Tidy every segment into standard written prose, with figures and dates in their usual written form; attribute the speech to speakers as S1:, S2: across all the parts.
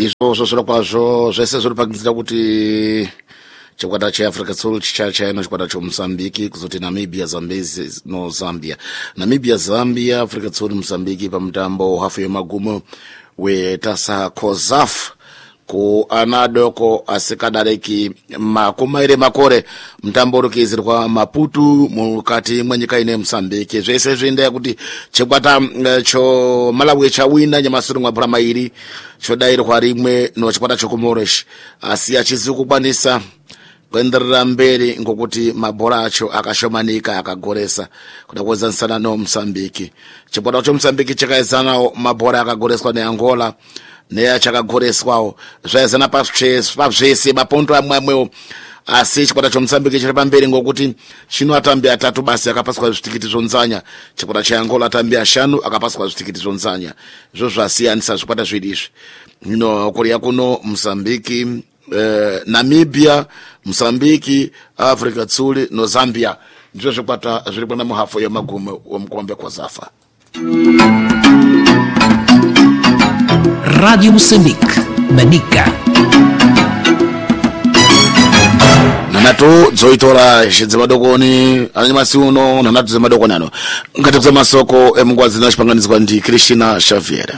S1: ndizvo zviro kwazvo zvese zviri pakuitira kuti chikwata cheAfrica Sul chichachaino chikwata choMozambique kuzoti Namibia Zambia Africa Sul Mozambique pamutambo hafu yemagumo wetasa COSAF ku ana adoko asikadariki makumi makore mutambo urikizirwa Maputo mukati mwenyika ine Mozambique. Zvese zvienda kuti chikwata cho Malawi chawina nyamasuri mwapura mairi chodairwa rimwe no chikwata chokuMoresh asi achizi kukwanisa kuenderera mberi ngokuti mabhora acho akashomanika akagoresa kuda kuwedzanisana noMozambique. Chikwata choMozambique chakaedzanawo mabhora akagoreswa neAngola neachakagoreswawo zvaizana pazvese mapondo amwewo asi chikwata choMozambique chiri pamberi ngokuti chino atambi atatu basi akapaswa zvitikiti zvonzanya, chikwata cheAngola atambi 5 akapaswa zvitikiti zvonzanya. Izvo zvasiyanisa zvikwata zvidizvi hino kuriya kuno Mozambique, Namibia, Mozambique, Africa Sul no Zambia ndizvo zvikwata zviri pana muhafo yemagumo womukombe COSAF.
S2: Rádio Moçambique, Manica.
S1: Nanatu dzoitora zvemadokoni anyamasi uno nanatu dzemadokoni ano ngati masoko emungwazi nachipanganizwa ndi Cristina Xavier.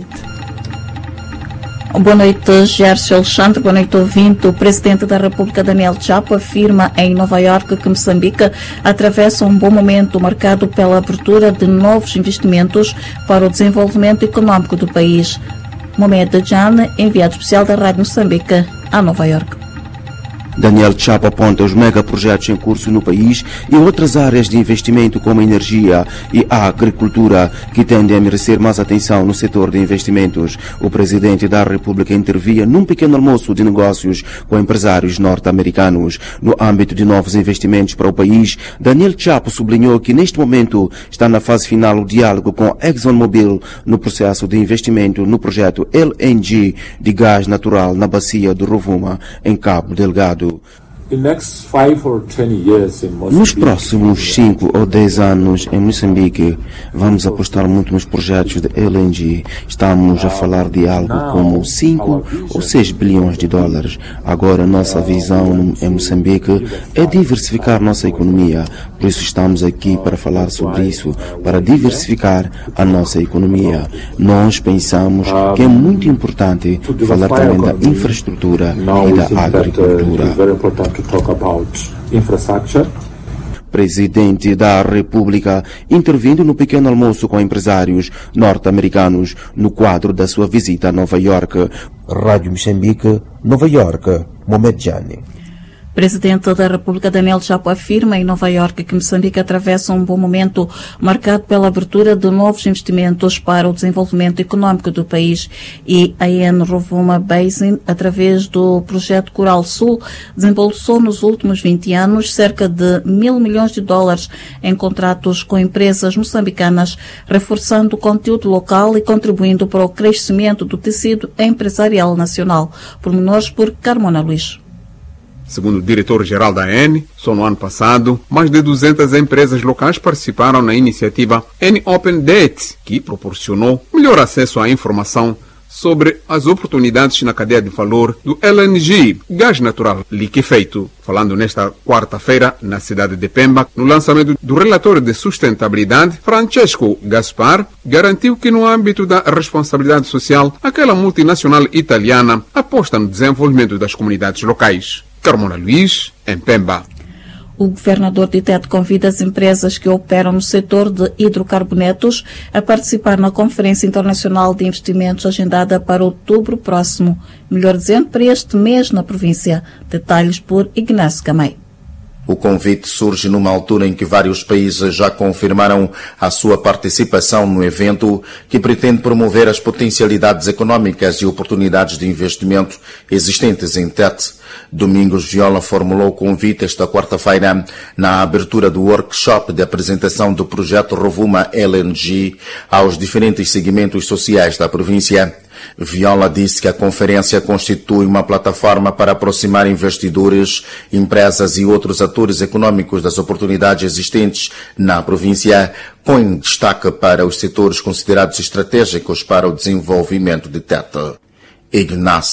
S3: Boa noite, Gerson Alexandre. Boa noite, ouvinte. O presidente da República, Daniel Chapo, afirma em Nova Iorque que Moçambique atravessa um bom momento marcado pela abertura de novos investimentos para o desenvolvimento econômico do país. Mohamed Jan, enviado especial da Rádio Moçambique a Nova Iorque.
S4: Daniel Chapo aponta os megaprojetos em curso no país e outras áreas de investimento como a energia e a agricultura que tendem a merecer mais atenção no setor de investimentos. O presidente da República intervia num pequeno almoço de negócios com empresários norte-americanos. No âmbito de novos investimentos para o país, Daniel Chapo sublinhou que neste momento está na fase final o diálogo com a ExxonMobil no processo de investimento no projeto LNG de gás natural na bacia do Rovuma, em Cabo Delgado. Nos próximos 5 ou 10 anos em Moçambique vamos apostar muito nos projetos de LNG. Estamos a falar de algo como 5 ou 6 bilhões de dólares. Agora nossa visão em Moçambique é diversificar nossa economia. Por isso estamos aqui para falar sobre isso, para diversificar a nossa economia. Nós pensamos que é muito importante falar também da infraestrutura e da agricultura. Presidente da República intervindo no pequeno almoço com empresários norte-americanos no quadro da sua visita a Nova Iorque. Rádio Moçambique, Nova Iorque, Mohamed Jani.
S3: Presidente da República, Daniel Chapo, afirma em Nova Iorque que Moçambique atravessa um bom momento marcado pela abertura de novos investimentos para o desenvolvimento econômico do país e a EN Rovuma Basin, através do projeto Coral Sul, desembolsou nos últimos 20 anos cerca de $1.000 milhões em contratos com empresas moçambicanas, reforçando o conteúdo local e contribuindo para o crescimento do tecido empresarial nacional. Pormenores por Carmona Luís.
S5: Segundo o diretor-geral da AN, só no ano passado, mais de 200 empresas locais participaram na iniciativa AN Open Date, que proporcionou melhor acesso à informação sobre as oportunidades na cadeia de valor do LNG, gás natural liquefeito. Falando nesta quarta-feira na cidade de Pemba, no lançamento do relatório de sustentabilidade, Francesco Gaspar garantiu que no âmbito da responsabilidade social, aquela multinacional italiana aposta no desenvolvimento das comunidades locais. Carmona Luís, em Pemba.
S3: O governador de Tete convida as empresas que operam no setor de hidrocarbonetos a participar na Conferência Internacional de Investimentos agendada para outubro próximo, melhor dizendo, para este mês na província. Detalhes por Ignacio Camay.
S6: O convite surge numa altura em que vários países já confirmaram a sua participação no evento, que pretende promover as potencialidades econômicas e oportunidades de investimento existentes em Tete. Domingos Viola formulou o convite esta quarta-feira na abertura do workshop de apresentação do projeto Rovuma LNG aos diferentes segmentos sociais da província. Viola disse que a conferência constitui uma plataforma para aproximar investidores, empresas e outros atores econômicos das oportunidades existentes na província, com destaque para os setores considerados estratégicos para o desenvolvimento de Tete. Ignacio